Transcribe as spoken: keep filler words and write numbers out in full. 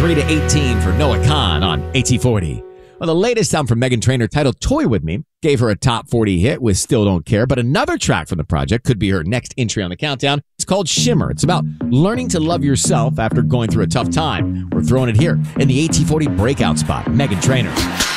twenty-three to eighteen for Noah Kahan on A T forty. Well, the latest sound from Meghan Trainor, titled Toy With Me, gave her a top forty hit with Still Don't Care, but another track from the project could be her next entry on the countdown. It's called Shimmer. It's about learning to love yourself after going through a tough time. We're throwing it here in the A T forty breakout spot. Meghan Trainor.